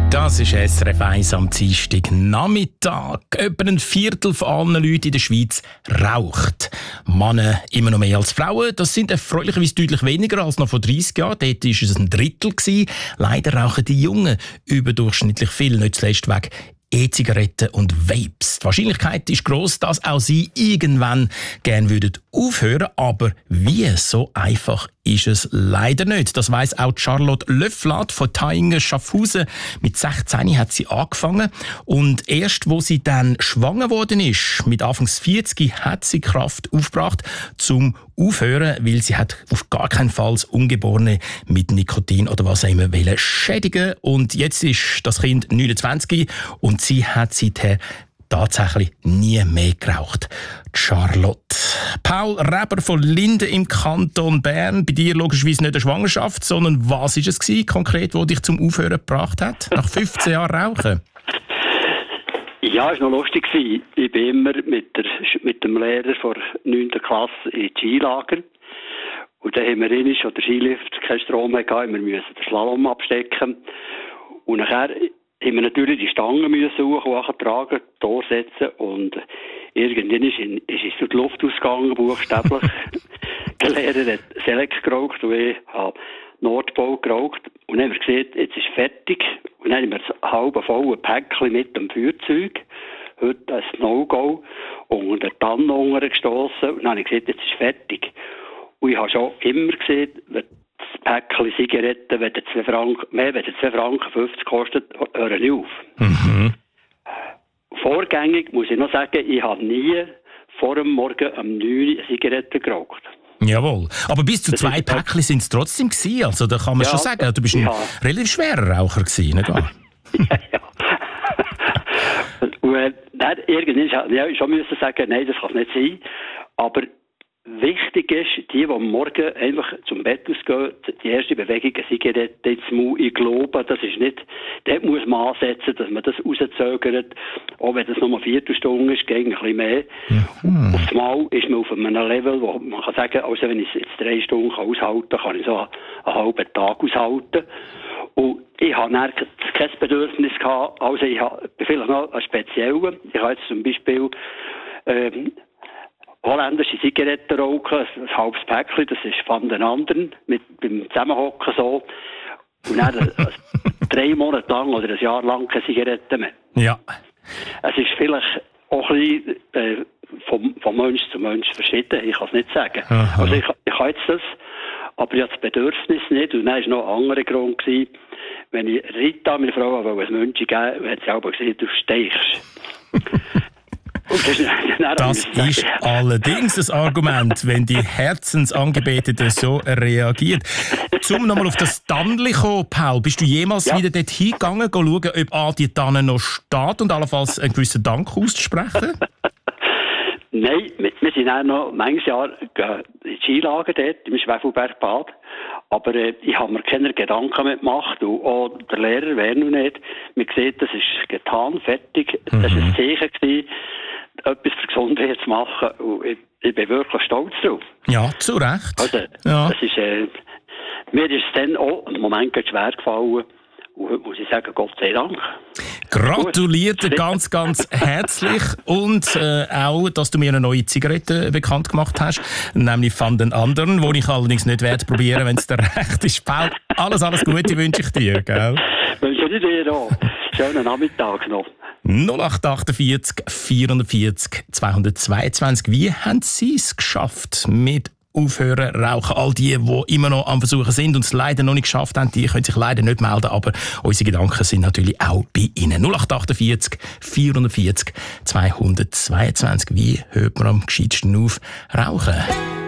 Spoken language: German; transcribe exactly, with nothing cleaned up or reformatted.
Das ist S R F eins am Dienstag Nachmittag. Etwa ein Viertel von allen Leuten in der Schweiz raucht. Männer immer noch mehr als Frauen. Das sind erfreulicherweise deutlich weniger als noch vor dreissig Jahren. Dort war es ein Drittel. Leider rauchen die Jungen überdurchschnittlich viel, nicht zuletzt wegen E-Zigaretten und Vapes. Die Wahrscheinlichkeit ist gross, dass auch sie irgendwann gerne würden aufhören. Aber wie so einfach ist es leider nicht. Das weiss auch Charlotte Löfflat von Thaingen-Schaffhausen. Mit sechzehn hat sie angefangen. Und erst, wo sie dann schwanger geworden ist, mit Anfangs vierzig, hat sie Kraft aufgebracht, zum aufhören, weil sie hat auf gar keinen Fall das Ungeborene mit Nikotin oder was auch immer wollen schädigen. Und jetzt ist das Kind neunundzwanzig und sie hat seither tatsächlich nie mehr geraucht. Charlotte. Paul Reber von Linden im Kanton Bern. Bei dir logischerweise nicht eine Schwangerschaft, sondern was war es gewesen, konkret, was dich zum Aufhören gebracht hat? Nach fünfzehn Jahren Rauchen? Ja, es war noch lustig. Ich bin immer mit, der, mit dem Lehrer von neunten Klasse in Skilager. Und dann haben wir einmal, als der Skilift keinen Strom mehr gehabt, wir mussten den Slalom abstecken. Und nachher haben wir natürlich die Stangen müssen suchen, tragen, Tor setzen. Und irgendwann ist, in, ist es durch die Luft ausgegangen, buchstäblich. Der Lehrer hat Select geraucht und ich habe Nordpol geraucht. Und dann haben wir gesehen, jetzt ist fertig. Und dann haben wir ein halb volles Päckchen mit dem Feuerzeug. Heute ein No-Go. Und unter die Tanne untergestossen. Und dann habe ich gesagt, jetzt ist fertig. Und ich habe schon immer gesehen, wenn das Päckchen Zigaretten, wenn der zwei Franken, mehr, wenn der zwei Franken fünfzig kostet, hören nicht auf. Mhm. Vorgängig muss ich noch sagen, ich habe nie vor dem Morgen um neun Uhr Zigaretten geraucht. Jawohl. Aber bis zu das zwei Päckchen sind es trotzdem gewesen. Also da kann man ja schon sagen, du bist ein ja. relativ schwerer Raucher gewesen, nicht wahr? ja, ja. Und äh, dann, irgendwann ja, ich schon müssen sagen, nein, das kann nicht sein. Aber wichtig ist, die, die am Morgen einfach zum Bett ausgehen, die erste Bewegung, eine Zigarette ins Maul, ich glaube, das ist nicht, dort muss man ansetzen, dass man das rauszögert, auch wenn das nur eine Viertelstunde ist, gegen ein bisschen mehr. Mhm. Auf einmal ist man auf einem Level, wo man kann sagen, also wenn ich es jetzt drei Stunden aushalten kann, kann ich so einen, einen halben Tag aushalten. Und ich habe dann kein Bedürfnis gehabt, also ich habe vielleicht noch einen speziellen, ich habe jetzt zum Beispiel, ähm, holländische Zigaretten rauchen, ein halbes Päckchen, das ist von den anderen, mit beim Zusammenhocken so. Und dann äh, drei Monate lang oder ein Jahr lang keine Zigaretten mehr. Ja. Es ist vielleicht auch ein bisschen äh, vom, vom Mensch zu Mensch verschieden, ich kann es nicht sagen. Aha. Also ich, ich habe jetzt das, aber ich habe das Bedürfnis nicht. Und dann war noch ein anderer Grund gewesen, wenn ich Rita, meine Frau, wollte ein München geben, hat sie auch gesagt, du steichst. Das ist allerdings ein Argument, wenn die Herzensangebetete so reagiert. Zum nochmal auf das Tannli kommen, Paul, bist du jemals ja. wieder dort hingegangen, schauen, ob A, die Tanne noch steht und allenfalls einen gewissen Dank auszusprechen? Nein, wir, wir sind auch noch manches Jahr in Skilager dort, im Schwefelbergbad. Aber äh, ich habe mir keine Gedanken mehr gemacht. Und auch der Lehrer wäre noch nicht. Man sieht, das ist getan, fertig. Mhm. Das war ein Zeichen gewesen, etwas für Gesundheit zu machen. Und ich, ich bin wirklich stolz drauf. Ja, zu Recht. Also, ja. das ist, äh, mir ist es dann auch im Moment schwer gefallen. Und heute muss ich sagen, Gott sei Dank. Gratuliert dir ganz, ganz herzlich. Und äh, auch, dass du mir eine neue Zigarette bekannt gemacht hast, nämlich von den anderen, die ich allerdings nicht werde probieren, wenn es dir recht ist. Paul, alles, alles Gute wünsche ich dir, gell? Wünsche ich dir auch. Schönen Nachmittag noch. null acht achtundvierzig vierundvierzig zweihundertzweiundzwanzig. Wie haben Sie es geschafft mit Aufhören, rauchen? All die, die immer noch am Versuchen sind und es leider noch nicht geschafft haben, die können sich leider nicht melden, aber unsere Gedanken sind natürlich auch bei Ihnen. null acht achtundvierzig vierundvierzig zweihundertzweiundzwanzig. Wie hört man am gescheitsten auf? Rauchen.